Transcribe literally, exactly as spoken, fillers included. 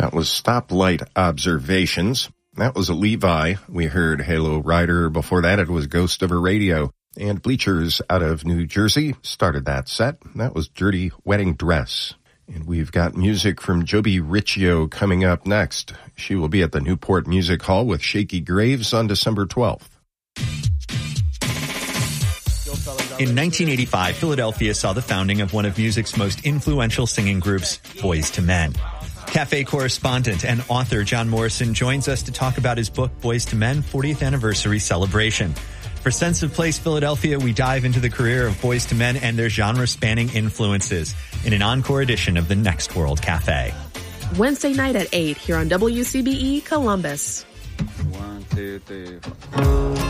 That was Stoplight Observations. That was a Levi. We heard Halo Rider. Before that, it was Ghost of a Radio. And Bleachers out of New Jersey started that set. That was Dirty Wedding Dress. And we've got music from Joby Riccio coming up next. She will be at the Newport Music Hall with Shaky Graves on December twelfth. In nineteen eighty-five, Philadelphia saw the founding of one of music's most influential singing groups, Boyz two Men. Cafe correspondent and author John Morrison joins us to talk about his book, Boyz two Men, fortieth Anniversary Celebration. For Sense of Place Philadelphia, we dive into the career of Boyz two Men and their genre-spanning influences in an encore edition of the Next World Cafe. Wednesday night at eight here on W C B E Columbus. One, two, three, four.